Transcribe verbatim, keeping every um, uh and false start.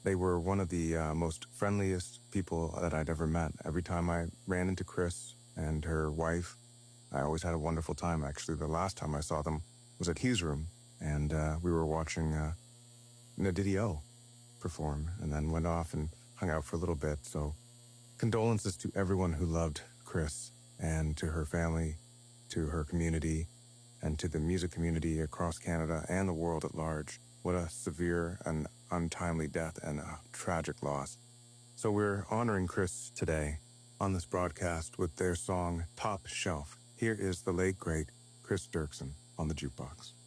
They were one of the uh, most friendliest people that I'd ever met. Every time I ran into Chris and her wife, I always had a wonderful time. Actually, the last time I saw them was at Hughes Room, and uh, we were watching uh, Nadidio perform, and then went off and hung out for a little bit. So condolences to everyone who loved Chris, and to her family, to her community, and to the music community across Canada and the world at large. What a severe and untimely death and a tragic loss. So we're honoring Chris today on this broadcast with their song Top Shelf. Here is the late, great Chris Dirksen on the jukebox.